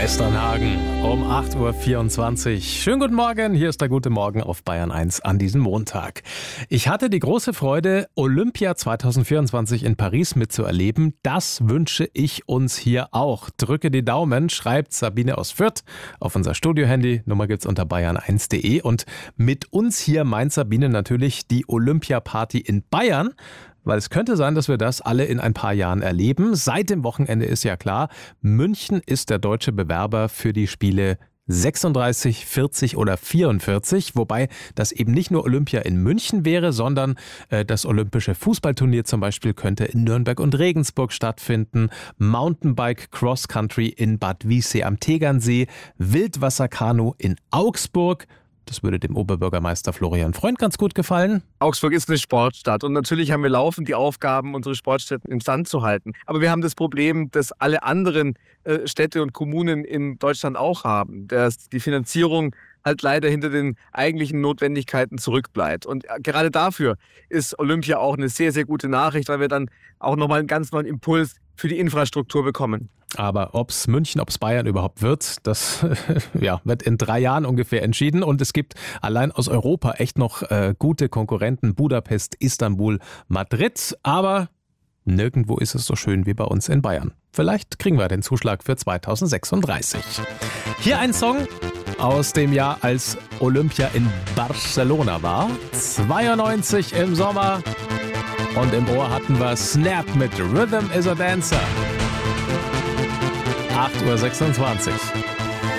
Westernhagen um 8.24 Uhr. Schönen guten Morgen, hier ist der Gute Morgen auf Bayern 1 an diesem Montag. Ich hatte die große Freude, Olympia 2024 in Paris mitzuerleben. Das wünsche ich uns hier auch. Drücke die Daumen, schreibt Sabine aus Fürth auf unser Studiohandy. Nummer gibt's unter bayern1.de. Und mit uns hier meint Sabine natürlich die Olympia-Party in Bayern. Weil es könnte sein, dass wir das alle in ein paar Jahren erleben. Seit dem Wochenende ist ja klar, München ist der deutsche Bewerber für die Spiele 36, 40 oder 44, wobei das eben nicht nur Olympia in München wäre, sondern das olympische Fußballturnier zum Beispiel könnte in Nürnberg und Regensburg stattfinden, Mountainbike Cross Country in Bad Wiessee am Tegernsee, Wildwasserkanu in Augsburg. Das würde dem Oberbürgermeister Florian Freund ganz gut gefallen. Augsburg ist eine Sportstadt und natürlich haben wir laufend die Aufgaben, unsere Sportstätten instand zu halten. Aber wir haben das Problem, das alle anderen Städte und Kommunen in Deutschland auch haben, dass die Finanzierung halt leider hinter den eigentlichen Notwendigkeiten zurückbleibt. Und gerade dafür ist Olympia auch eine sehr, sehr gute Nachricht, weil wir dann auch nochmal einen ganz neuen Impuls für die Infrastruktur bekommen. Aber ob es München, ob es Bayern überhaupt wird, das wird in 3 Jahren ungefähr entschieden. Und es gibt allein aus Europa echt noch gute Konkurrenten. Budapest, Istanbul, Madrid. Aber nirgendwo ist es so schön wie bei uns in Bayern. Vielleicht kriegen wir den Zuschlag für 2036. Hier ein Song aus dem Jahr, als Olympia in Barcelona war. 92 im Sommer. Und im Ohr hatten wir Snap mit Rhythm is a Dancer. 8.26 Uhr.